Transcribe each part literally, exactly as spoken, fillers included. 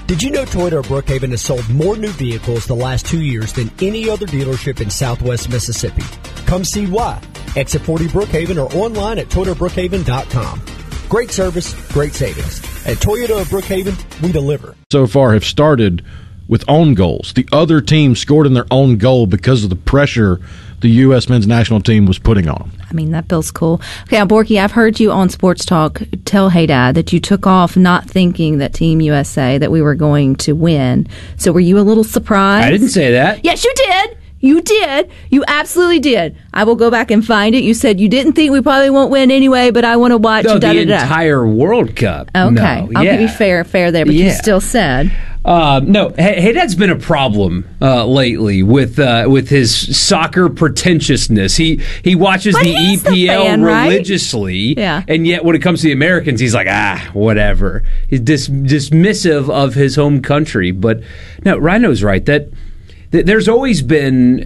Did you know Toyota of Brookhaven has sold more new vehicles the last two years than any other dealership in Southwest Mississippi? Come see why. Exit forty Brookhaven or online at toyota brookhaven dot com. Great service, great savings. At Toyota of Brookhaven, we deliver. So far have started with own goals. The other team scored in their own goal because of the pressure the U S men's national team was putting on them. I mean, that feels cool. Okay, now, Borky, I've heard you on Sports Talk tell Hey Dad that you took off not thinking that Team U S A, that we were going to win. So were you a little surprised? I didn't say that. Yes, you did. You did. You absolutely did. I will go back and find it. You said you didn't think we probably won't win anyway, but I want to watch. No, da, the da, da. entire World Cup. Okay, No, I'll yeah. give you fair, fair there, but Yeah. you still said. Uh, no, hey, hey, that's been a problem uh, lately with uh, with his soccer pretentiousness. He he watches But the E he's the P L fan, right? religiously, Yeah. and yet when it comes to the Americans, he's like, ah, whatever. He's dis- dismissive of his home country. But no, Rhino's right that. There's always been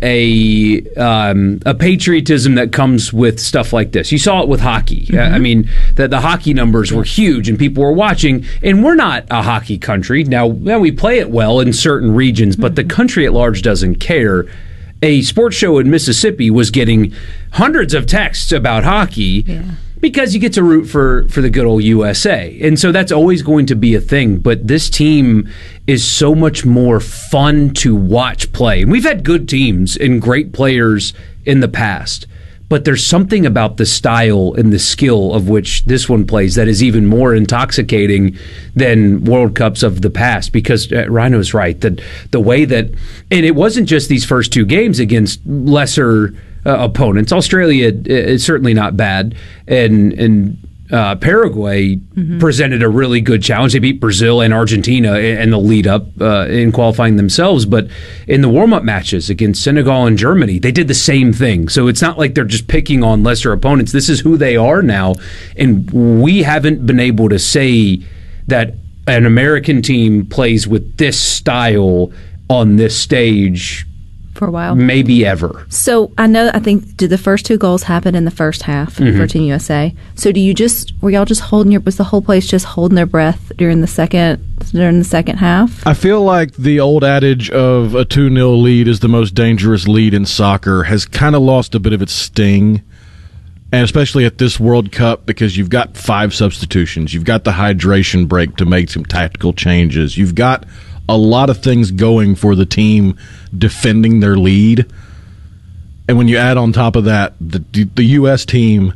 a um, a patriotism that comes with stuff like this. You saw it with hockey. Mm-hmm. I mean, the, the hockey numbers were huge, and people were watching. And we're not a hockey country. Now, now we play it well in certain regions, but mm-hmm. the country at large doesn't care. A sports show in Mississippi was getting hundreds of texts about hockey. Yeah. Because you get to root for, for the good old U S A. And so that's always going to be a thing. But this team is so much more fun to watch play. And we've had good teams and great players in the past. But there's something about the style and the skill of which this one plays that is even more intoxicating than World Cups of the past. Because uh, Rhino's right. That the way that, and it wasn't just these first two games against lesser Uh, opponents. Australia is certainly not bad, and and uh, Paraguay mm-hmm. presented a really good challenge. They beat Brazil and Argentina in the lead up uh, in qualifying themselves, but in the warm up matches against Senegal and Germany, they did the same thing. So it's not like they're just picking on lesser opponents. This is who they are now, and we haven't been able to say that an American team plays with this style on this stage for a while, maybe ever. So I know, I think, did the first two goals happen in the first half mm-hmm. for Team U S A? So do you just, were y'all just holding your, was the whole place just holding their breath during the second, during the second half? I feel like the old adage of a two nil lead is the most dangerous lead in soccer has kind of lost a bit of its sting. And especially at this World Cup, because you've got five substitutions. You've got the hydration break to make some tactical changes. You've got a lot of things going for the team defending their lead. And when you add on top of that, the, the U S team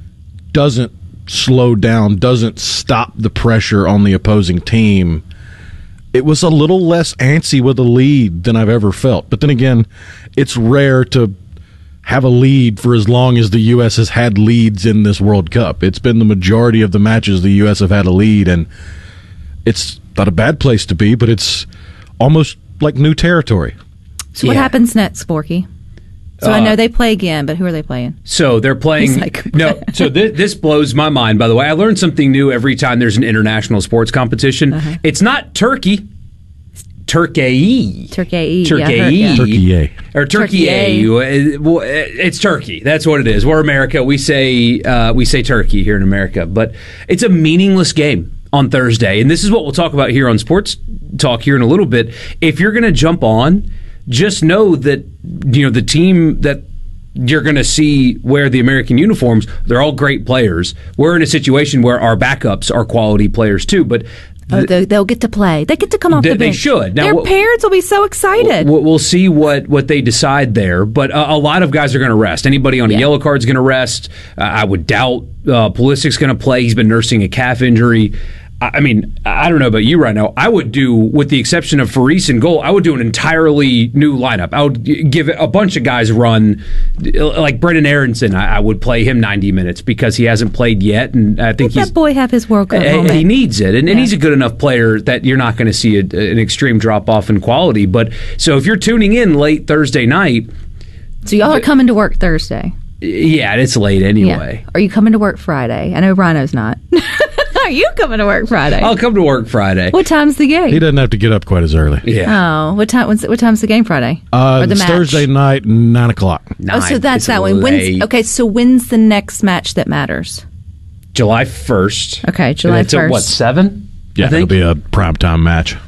doesn't slow down, doesn't stop the pressure on the opposing team, it was a little less antsy with a lead than I've ever felt. But then again, it's rare to have a lead for as long as the U S has had leads in this World Cup. It's been the majority of the matches the U S have had a lead, and it's not a bad place to be, but it's almost like new territory. So yeah. What happens next, Borky? So uh, I know they play again, but who are they playing? So they're playing. Like, no, so th- this blows my mind, by the way. I learn something new every time there's an international sports competition. Uh-huh. It's not Turkey. Turkey. Turkey. Turkey. Yeah, Turkey. Or Turkey. It's Turkey. That's what it is. We're America. We say uh, we say Turkey here in America, but it's a meaningless game on Thursday. And this is what we'll talk about here on Sports Talk here in a little bit. If you're going to jump on, just know that, you know, the team that you're going to see wear the American uniforms, they're all great players. We're in a situation where our backups are quality players too, but oh, they'll get to play. They get to come off they, the bench. They should. Now, Their we'll, parents will be so excited. We'll, we'll see what, what they decide there. But uh, a lot of guys are going to rest. Anybody on a yeah. yellow card is going to rest. Uh, I would doubt uh, Pulisic's going to play. He's been nursing a calf injury. I mean, I don't know about you right now. I would do, with the exception of Faris in goal, I would do an entirely new lineup. I would give a bunch of guys run. Like Brendan Aronson, I, I would play him ninety minutes because he hasn't played yet, and I think Let he's that boy have his World Cup uh, moment. He needs it, and, yeah. and he's a good enough player that you're not going to see a, an extreme drop off in quality. But so if you're tuning in late Thursday night, so y'all are coming to work Thursday. Yeah, it's late anyway. Yeah. Are you coming to work Friday? I know Rhino's not. Are you coming to work Friday? I'll come to work Friday. What time's the game? He doesn't have to get up quite as early. Yeah. Oh, what time? What's, what time's the game Friday? Uh, or the it's match? Thursday night, nine o'clock. Nine. Oh, so that's it's that one. When's, okay, so when's the next match that matters? July first. Okay, July first. At what, seven? Yeah, it'll be a primetime match.